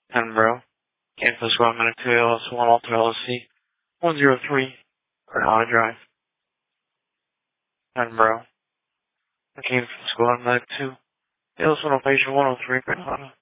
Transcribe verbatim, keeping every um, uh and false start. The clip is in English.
Edinburgh. Info Squad Medic two L S one Alter L L C. one zero three. Granada Drive. Edinburgh. Okay, Info Squad Medic two. L S one on patient one oh three, Granada.